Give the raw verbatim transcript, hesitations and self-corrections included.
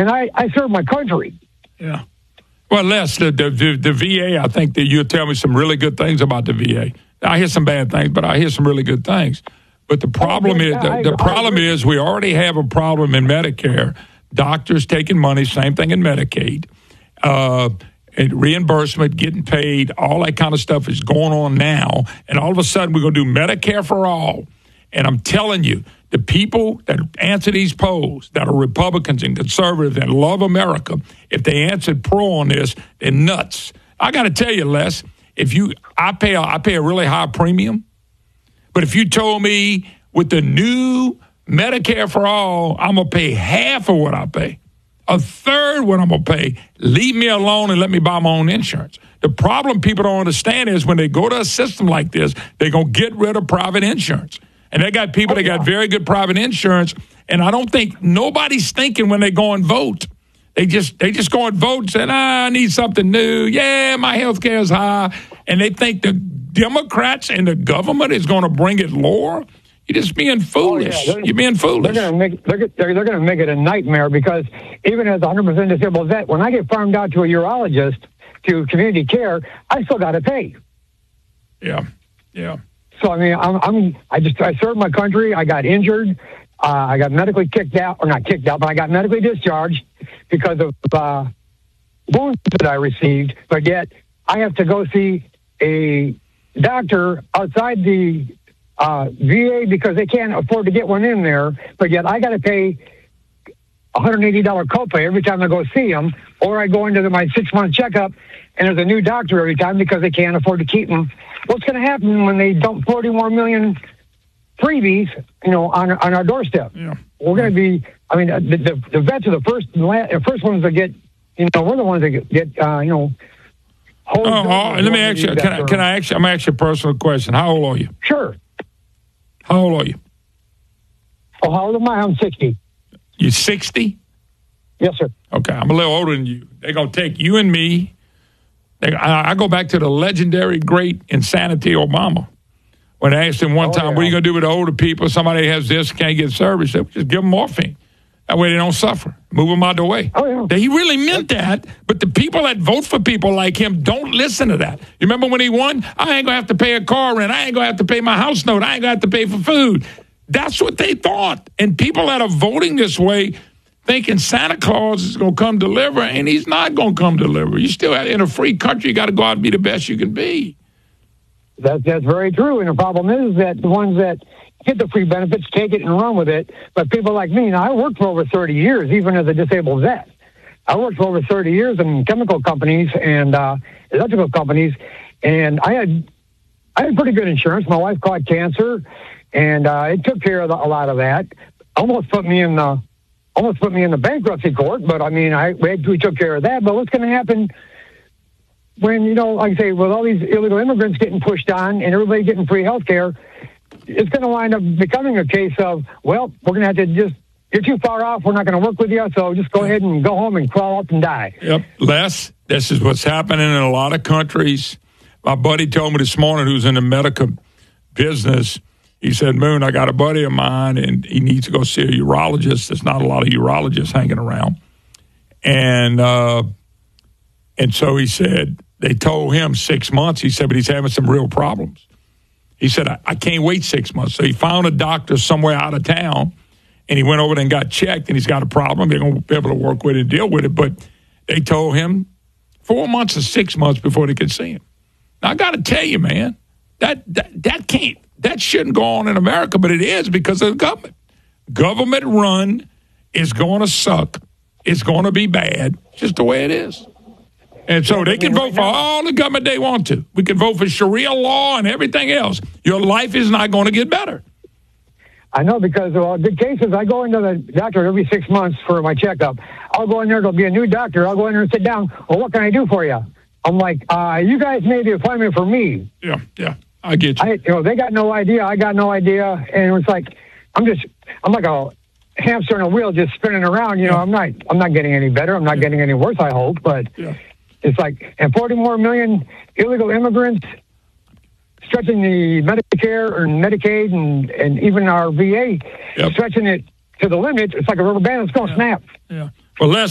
and I, I serve my country. Yeah. Well, Les, the, the, the, the V A, I think that you'll tell me some really good things about the V A. I hear some bad things, but I hear some really good things. But the problem is, the, the problem is we already have a problem in Medicare. Doctors taking money, same thing in Medicaid. Uh, and reimbursement, getting paid, all that kind of stuff is going on now. And all of a sudden, we're going to do Medicare for all. And I'm telling you, the people that answer these polls that are Republicans and conservatives and love America, if they answered pro on this, they're nuts. I got to tell you, Les, if you, I pay, a, I pay a really high premium, but if you told me with the new Medicare for all, I'm gonna pay half of what I pay, a third what I'm gonna pay, leave me alone and let me buy my own insurance. The problem people don't understand is when they go to a system like this, they're gonna get rid of private insurance. And they got people that got very good private insurance, and I don't think nobody's thinking when they go and vote. They just they just go and vote and say, ah, I need something new. Yeah, my health care is high. And they think the Democrats and the government is going to bring it lower. You're just being foolish. Oh, yeah. You're being foolish. They're going to make they're, they're, they're going to make it a nightmare because even as a one hundred percent disabled vet, when I get farmed out to a urologist, to community care, I still got to pay. Yeah, yeah. So, I mean, I'm, I'm, I just, I served my country. I got injured. Uh, I got medically kicked out, or not kicked out, but I got medically discharged because of uh, wounds that I received. But yet, I have to go see a doctor outside the uh, V A because they can't afford to get one in there. But yet, I got to pay one hundred eighty dollars copay every time I go see them, or I go into the, my six-month checkup, and there's a new doctor every time because they can't afford to keep them. What's going to happen when they dump forty more million freebies, you know, on on our doorstep? Yeah. We're going to be. I mean, the, the, the vets are the first, the first ones that get. You know, we're the ones that get. get uh, you know. Oh, oh let me ask you. Can I, can I ask you? I'm asking you a personal question. How old are you? Sure. How old are you? Oh, how old am I? I'm sixty. You're sixty? Yes, sir. Okay, I'm a little older than you. They're going to take you and me. They, I, I go back to the legendary, great Insanity Obama. When I asked him one oh, time, yeah. what are you going to do with the older people? Somebody has this, can't get service. He said, just give them morphine. That way they don't suffer. Move them out the way. Oh, yeah. He really meant that, but the people that vote for people like him don't listen to that. You remember when he won? I ain't going to have to pay a car rent. I ain't going to have to pay my house note. I ain't going to have to pay for food. That's what they thought. And people that are voting this way thinking Santa Claus is going to come deliver, and he's not going to come deliver. You still, in a free country, you got to go out and be the best you can be. That's, that's very true. And the problem is that the ones that get the free benefits take it and run with it. But people like me, now I worked for over thirty years, even as a disabled vet. I worked for over thirty years in chemical companies and uh, electrical companies, and I had I had pretty good insurance. My wife caught cancer, and uh, it took care of the, a lot of that. Almost put me in the almost put me in the bankruptcy court, but I mean, I we, had, we took care of that. But what's going to happen when, you know, like I say, with all these illegal immigrants getting pushed on and everybody getting free health care? It's going to wind up becoming a case of, well, we're going to have to just, you're too far off, we're not going to work with you, so just go ahead and go home and crawl up and die. Yep. Les, this is what's happening in a lot of countries. My buddy told me this morning, who's in the medical business, he said, Moon, I got a buddy of mine, and he needs to go see a urologist. There's not a lot of urologists hanging around. And uh, and so he said, they told him six months. He said, but he's having some real problems. He said, I, I can't wait six months. So he found a doctor somewhere out of town, and he went over there and got checked, and he's got a problem. They're going to be able to work with it and deal with it. But they told him four months or six months before they could see him. Now, I got to tell you, man, that, that that can't, that shouldn't go on in America, but it is because of the government. Government run is going to suck. It's going to be bad. It's just the way it is. And so they can vote for all the government they want to. We can vote for Sharia law and everything else. Your life is not going to get better. I know, because well, the cases, I go into the doctor every six months for my checkup. I'll go in there, there'll be a new doctor. I'll go in there and sit down. Well, what can I do for you? I'm like, uh, you guys made the appointment for me. Yeah, yeah, I get you. I, you know, they got no idea. I got no idea. And it's like, I'm just, I'm like a hamster in a wheel just spinning around. You know, I'm not, I'm not getting any better. I'm not yeah. getting any worse, I hope. But yeah. It's like, and forty more million illegal immigrants stretching the Medicare or Medicaid and, and even our V A, yep. stretching it to the limit. It's like a rubber band. It's going to yeah. snap. Yeah. Well, Les,